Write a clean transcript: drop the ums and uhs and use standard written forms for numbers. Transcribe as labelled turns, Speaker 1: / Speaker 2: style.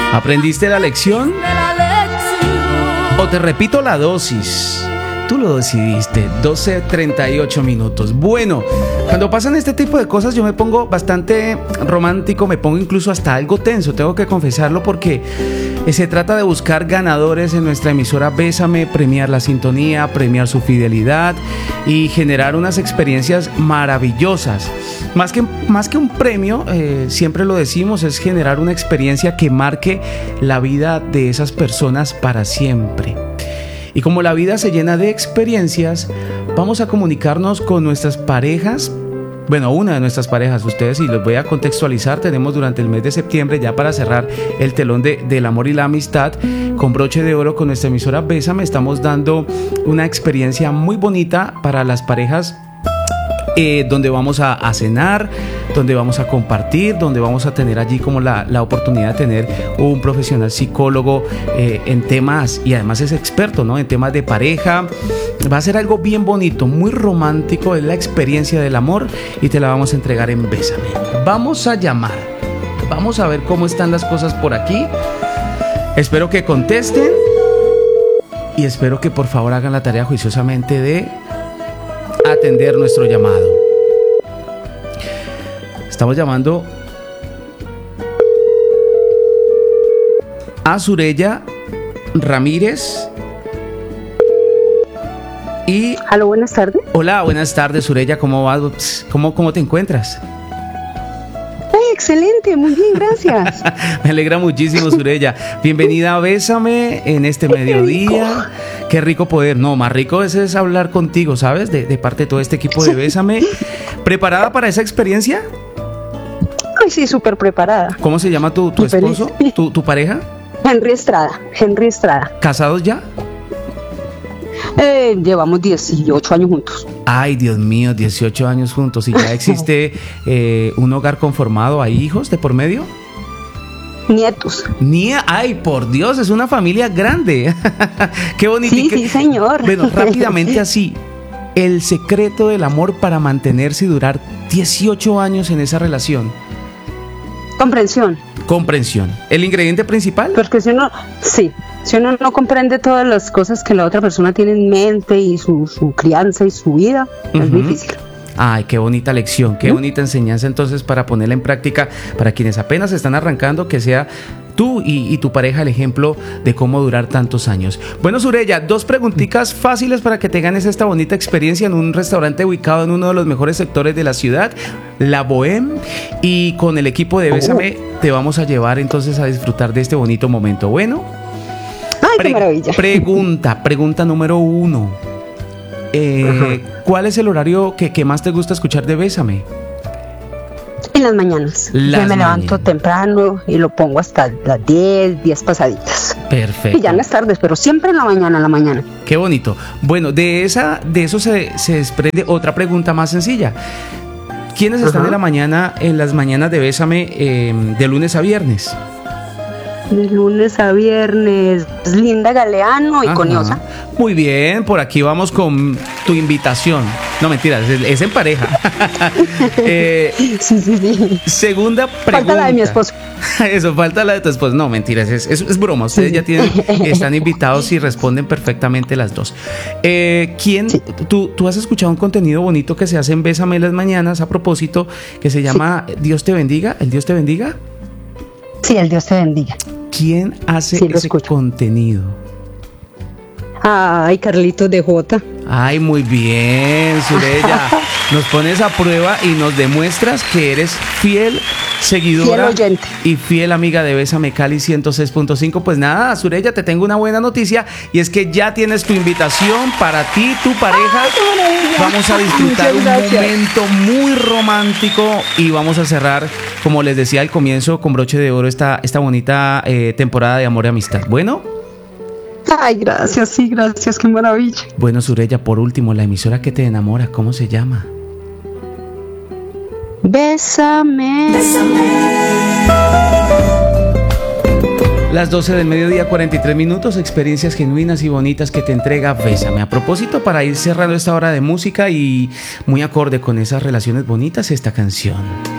Speaker 1: ¿Aprendiste la lección? ¿O te repito la dosis? Tú lo decidiste, 12:38 minutos. Bueno, cuando pasan este tipo de cosas yo me pongo bastante romántico, me pongo incluso hasta algo tenso, tengo que confesarlo, porque se trata de buscar ganadores en nuestra emisora Bésame, premiar la sintonía, premiar su fidelidad y generar unas experiencias maravillosas. Más que un premio, siempre lo decimos, es generar una experiencia que marque la vida de esas personas para siempre. Y como la vida se llena de experiencias, vamos a comunicarnos con nuestras parejas. Bueno, una de nuestras parejas, ustedes, y los voy a contextualizar, tenemos durante el mes de septiembre, ya para cerrar el telón del amor y la amistad, con broche de oro con nuestra emisora Bésame, estamos dando una experiencia muy bonita para las parejas, donde vamos a cenar, donde vamos a compartir, donde vamos a tener allí como la oportunidad de tener un profesional psicólogo en temas, y además es experto, ¿no?, en temas de pareja. Va a ser algo bien bonito, muy romántico, es la experiencia del amor y te la vamos a entregar en Bésame. Vamos a llamar, vamos a ver cómo están las cosas por aquí. Espero que contesten y espero que por favor hagan la tarea juiciosamente de atender nuestro llamado. Estamos llamando a Surella Ramírez y...
Speaker 2: Aló, buenas tardes.
Speaker 1: Hola, buenas tardes, Surella, ¿cómo vas? ¿Cómo te encuentras?
Speaker 2: Ay, excelente, muy bien, gracias.
Speaker 1: Me alegra muchísimo, Surella. Bienvenida a Bésame en este mediodía. Qué rico poder, no, más rico es hablar contigo, ¿sabes? De parte de todo este equipo de Bésame. ¿Preparada para esa experiencia?
Speaker 2: Ay, sí, súper preparada.
Speaker 1: ¿Cómo se llama tu esposo, tu pareja?
Speaker 2: Henry Estrada.
Speaker 1: ¿Casados ya?
Speaker 2: Llevamos 18 años juntos.
Speaker 1: Ay, Dios mío, 18 años juntos. ¿Y ya existe un hogar conformado? ¿Hay hijos de por medio?
Speaker 2: Nietos.
Speaker 1: Ay, por Dios, es una familia grande. Qué bonito.
Speaker 2: Sí, señor.
Speaker 1: Bueno, rápidamente así, el secreto del amor para mantenerse y durar 18 años en esa relación. Comprensión. ¿El ingrediente principal?
Speaker 2: Porque si uno no comprende todas las cosas que la otra persona tiene en mente y su crianza y su vida, es difícil.
Speaker 1: Ay, qué bonita lección, qué bonita enseñanza entonces para ponerla en práctica para quienes apenas están arrancando, que sea tú y tu pareja el ejemplo de cómo durar tantos años. Bueno, Surella, 2 preguntitas fáciles para que te ganes esta bonita experiencia en un restaurante ubicado en uno de los mejores sectores de la ciudad, La Bohème, y con el equipo de Bésame te vamos a llevar entonces a disfrutar de este bonito momento. Bueno,
Speaker 2: ay, qué maravilla.
Speaker 1: Pregunta número 1. ¿Cuál es el horario que más te gusta escuchar de Bésame?
Speaker 2: En las mañanas. Yo me levanto temprano y lo pongo hasta las 10 pasaditas.
Speaker 1: Perfecto.
Speaker 2: Y ya en las tardes, pero siempre en la mañana.
Speaker 1: Qué bonito. Bueno, de eso se desprende otra pregunta más sencilla. ¿Quiénes están en las mañanas de Bésame de lunes a viernes?
Speaker 2: De lunes a viernes, Linda Galeano y Coniosa.
Speaker 1: Muy bien, por aquí vamos con tu invitación. No, mentiras, es en pareja.
Speaker 2: Sí.
Speaker 1: Segunda pregunta.
Speaker 2: Falta la de mi esposo.
Speaker 1: Eso, falta la de tu esposo. No, mentiras, es broma. Ustedes ya están invitados y responden perfectamente las dos. ¿Tú has escuchado un contenido bonito que se hace en Bésame en las mañanas a propósito, que se llama Dios te bendiga? ¿El Dios te bendiga?
Speaker 2: Sí, el Dios te bendiga.
Speaker 1: ¿Quién hace ese contenido?
Speaker 2: Ay, Carlitos de Jota.
Speaker 1: Ay, muy bien, Surella. Nos pones a prueba y nos demuestras que eres fiel seguidora,
Speaker 2: fiel oyente
Speaker 1: y fiel amiga de Bésame Cali 106.5. Pues nada, Surella, te tengo una buena noticia, y es que ya tienes tu invitación para ti, tu pareja. Ay, vamos a disfrutar un momento muy romántico y vamos a cerrar, como les decía al comienzo, con broche de oro esta bonita temporada de amor y amistad. Bueno.
Speaker 2: Ay, gracias, qué maravilla.
Speaker 1: Bueno, Surella, por último, la emisora que te enamora, ¿cómo se llama?
Speaker 2: Bésame.
Speaker 1: Las 12 del mediodía, 43 minutos, experiencias genuinas y bonitas que te entrega Bésame. A propósito, para ir cerrando esta hora de música y muy acorde con esas relaciones bonitas, esta canción.